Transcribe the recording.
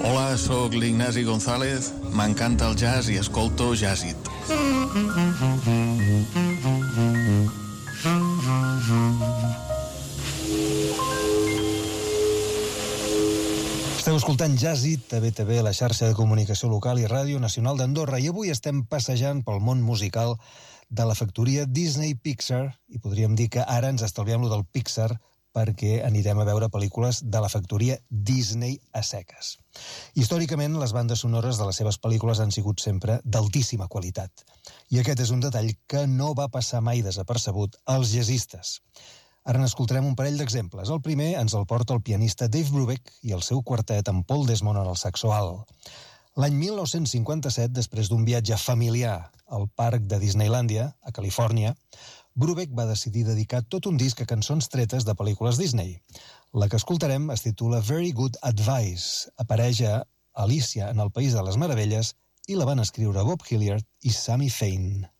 Hola, sóc l'Ignasi González, m'encanta el jazz i escolto Jazzit. Esteu escoltant Jazzit a BTV, la xarxa de comunicació local i Ràdio Nacional d'Andorra, i avui estem passejant pel món musical de la factoria Disney-Pixar, i podríem dir que ara ens estalviem lo del Pixar perquè anirem a veure pel·lícules de la factoria Disney a seques. Històricament, les bandes sonores de les seves pel·lícules han sigut sempre d'altíssima qualitat. I aquest és un detall que no va passar mai desapercebut als jazzistes. Ara n'escoltarem un parell d'exemples. El primer ens el porta el pianista Dave Brubeck i el seu quartet amb Paul Desmond en el saxo alt. L'any 1957, després d'un viatge familiar al parc de Disneylàndia, a Califòrnia, Brubeck va decidir dedicar tot un disc a cançons tretes de pel·lícules Disney. La que escoltarem es titula Very Good Advice. Apareix a Alicia en el País de les Meravelles i la van escriure Bob Hilliard i Sammy Fain.